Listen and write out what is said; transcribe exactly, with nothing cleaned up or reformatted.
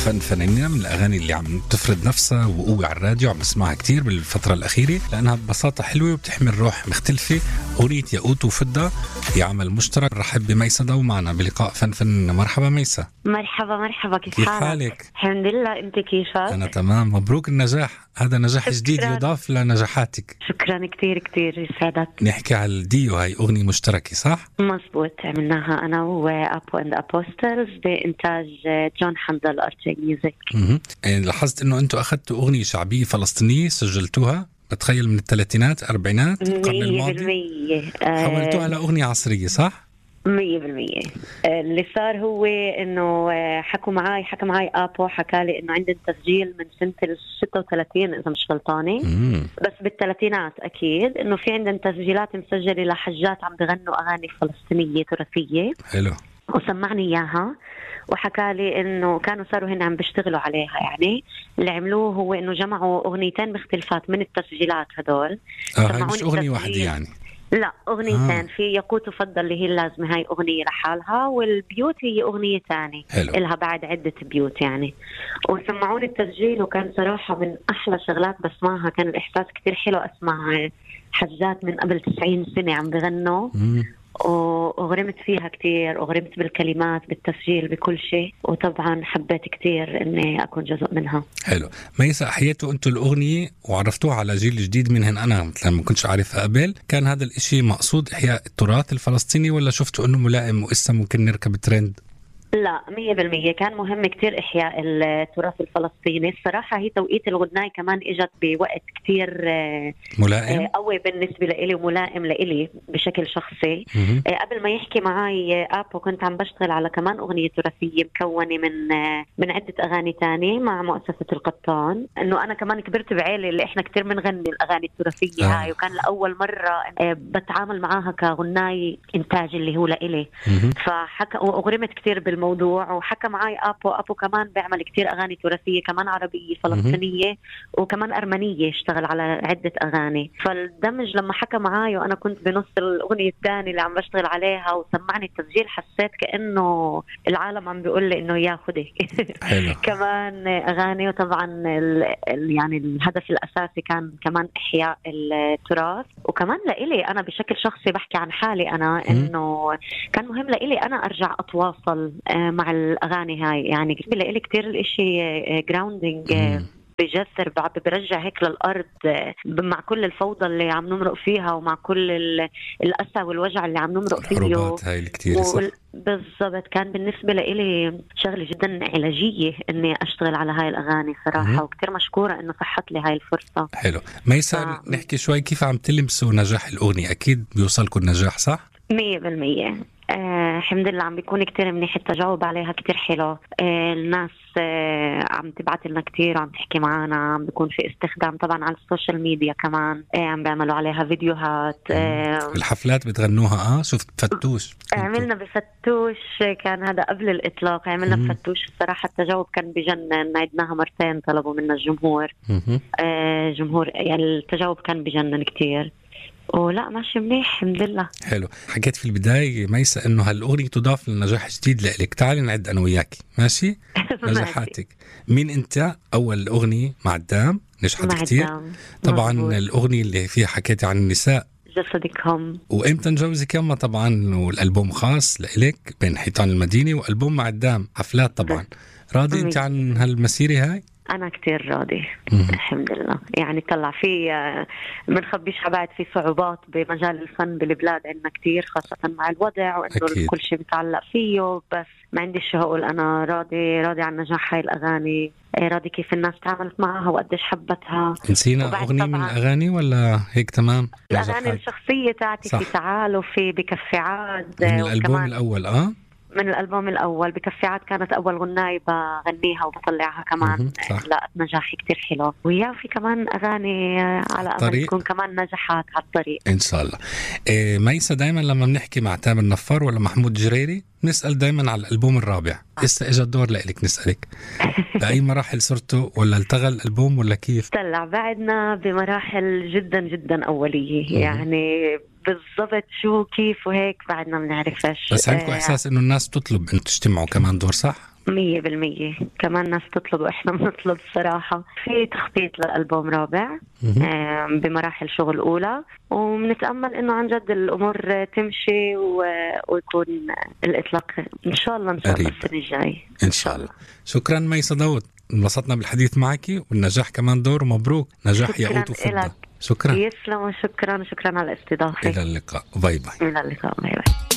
فنفنانين من الأغاني اللي عم تفرض نفسها وقوة على الراديو، عم بسمعها كتير بالفترة الأخيرة لأنها ببساطة حلوة وبتحمل روح مختلفة. أغنية ياقوت وفضة هي عمل مشترك. رحب بميسة ضو معنا بلقاء فنفن. مرحبا ميسة. مرحبا مرحبا، كيف, كيف حالك؟ حالك؟ الحمد لله، أنت كيفك؟ أنا تمام، مبروك النجاح. هذا نجاح شكراً. جديد يضاف لنجاحاتك. شكرا كتير كتير، يسعدك. نحكي على الديو، هاي أغنية مشتركة صح؟ مزبوط، عملناها أنا وأبو أند أبوستلز بإنتاج جون حنظل أرتي ميوزك. يعني لاحظت إنه أنتوا أخذتوا أغنية شعبية فلسطينية سجلتوها بتخيل من الثلاثينات أربعينات القرن الماضي، حولتوها لأغنية عصرية صح؟ مية بالمية. اللي صار هو إنه حكوا معاي حكى معاي أبو حكى لي إنه عندنا تسجيل من سنة الستة وثلاثين إذا مش غلطانة، بس بالثلاثينات أكيد إنه في عندنا تسجيلات مسجلة لحجات عم بغنوا أغاني فلسطينية تراثية. حلو. وسمعني إياها وحكى لي إنه كانوا صاروا هنا عم بيشتغلوا عليها. يعني اللي عملوه هو إنه جمعوا أغنيتين مختلفات من التسجيلات هدول. آه هاي مش أغنية واحدة يعني؟ لا، أغنيتين. آه. في ياقوت وفضة اللي هي اللازمة، هاي أغنية لحالها، والبيوت هي أغنية تانية إلها بعد عدة بيوت يعني. وسمعوني التسجيل وكان صراحة من أحلى شغلات بسمعها. كان الإحساس كتير حلو أسمع حجات من قبل تسعين سنة عم بغنوا، وأغرمت فيها كتير، أغرمت بالكلمات بالتسجيل بكل شيء، وطبعا حبيت كتير إني أكون جزء منها. حلو. ميسة، أحييتوا أنتوا الأغنية وعرفتوها على جيل جديد منهن. أنا مثلا ما كنتش عارفها قبل. كان هذا الإشي مقصود إحياء التراث الفلسطيني ولا شفتوا أنه ملائم وإسا ممكن نركب ترند؟ لا، مية بالمية كان مهم كتير إحياء التراث الفلسطيني. الصراحة هي توقيت الغناء كمان إجت بوقت كتير ملائم قوي بالنسبة لإلي وملائم لإلي بشكل شخصي. م- قبل ما يحكي معاي أبو كنت عم بشتغل على كمان أغنية تراثية مكونة من من عدة أغاني تانية مع مؤسسة القطان. إنه أنا كمان كبرت بعيلة اللي إحنا كتير بنغني الأغاني التراثية. آه. هاي وكان لأول مرة بتعامل معاها كغناي إنتاج اللي هو لإلي. فحكى وأغرمت كتير بالموضوع موضوع. وحكى معاي أبو أبو كمان بيعمل كتير أغاني تراثية كمان عربية فلسطينية وكمان أرمنية، اشتغل على عدة أغاني. فالدمج لما حكى معاي وأنا كنت بنص الأغنية الثانية اللي عم بشتغل عليها وسمعني التسجيل، حسيت كأنه العالم عم بيقول لي إنه ياخده كمان أغاني. وطبعا ال يعني الهدف الأساسي كان كمان إحياء التراث. وكمان لإلي أنا بشكل شخصي بحكي عن حالي أنا، إنه كان مهم لإلي أنا أرجع أتواصل مع الأغاني هاي. يعني لإلي كتير الإشي جراوندينج، بجسر بعد برجع هيك للأرض مع كل الفوضى اللي عم نمرق فيها ومع كل الأسى والوجع اللي عم نمرق فيه. هاي الكتير صح. بالضبط. كان بالنسبة لإلي شغلة جدا علاجية إني أشتغل على هاي الأغاني صراحة. مم. وكتير مشكورة إنه صحت لي هاي الفرصة. حلو. ميسة، ف... نحكي شوي كيف عم تلمسوا نجاح الأغنية. أكيد بيوصلكم النجاح صح؟ مية بالمية. آه الحمد لله عم بيكون كتير منيح. التجاوب عليها كتير حلو. آه الناس آه عم تبعت لنا كتير وعم تحكي معنا. عم بيكون في استخدام طبعا على السوشيال ميديا كمان. آه عم بيعملوا عليها فيديوهات. آه الحفلات بتغنوها. اه شفت فتوش. عملنا بفتوش، كان هذا قبل الإطلاق. عملنا بفتوش. الصراحة التجاوب كان بجنن. عدناها مرتين، طلبوا منا الجمهور. آه جمهور يعني التجاوب كان بجنن كتير. ولا ماشي منيح الحمد لله. حلو. حكيت في البداية ميسة إنه هالأغنية تضاف لنجاح جديد لإلك. تعالي نعد أنا وياك ماشي نجاحاتك. مين أنت؟ أول أغنية مع الدام نجحت كتير طبعا. مزبوط. الأغنية اللي فيها حكيتي عن النساء جسدك هم، وإمتى نجوزك يما طبعا، والألبوم خاص لإلك بين حيطان المدينة، وألبوم مع الدام حفلات طبعا. راضي أنت عن هالمسيرة هاي؟ أنا كتير راضي الحمد لله. يعني طلع في منخبيش حبايت في صعوبات بمجال الفن بالبلاد عندنا كتير، خاصة مع الوضع وإنه كل شيء متعلق فيه. بس ما عندي شو أقول. أنا راضي راضي عن نجاح هاي الأغاني. راضي كيف الناس تعاملت معها وقديش حبتها. نسينا أغنية من الأغاني ولا هيك تمام؟ الأغاني الشخصية تاعتي صح. في تعال وفي بكفي عاد من الألبوم الأول. آه من الألبوم الأول بكفي عاد كانت أول غناية بغنيها وبطلعها كمان. لقت نجاح كتير حلو. ويا في كمان أغاني على أمل تكون كمان نجاحات على الطريق إن شاء الله. إيه ميسة، دايما لما بنحكي مع تامر نفار ولا محمود جريري نسأل دايما على الألبوم الرابع. إسا إجا الدور لإلك نسألك بأي مراحل صرتوا، ولا التغى الألبوم ولا كيف؟ طلع بعدنا بمراحل جدا جدا أولية. يعني بالضبط شو كيف وهيك بعدنا ما بنعرفش. بس عندكم آه إحساس إنه الناس تطلب إن تجتمعوا كمان دور صح؟ مية بالمية. كمان ناس تطلب وإحنا بنطلب صراحة. في تخطيط للألبوم رابع بمراحل شغل أولى، وبنتأمل إنه عن جد الأمور تمشي ويكون الإطلاق إن شاء الله إن شاء الله السنة الجاي إن شاء الله. شكرا ميسة داوود، انبسطنا بالحديث معك، والنجاح كمان دور مبروك، نجاح يعود فضة. شكرا. يسلم وشكرا شكرا على الاستضافة. إلى اللقاء. باي باي. إلى اللقاء. باي باي.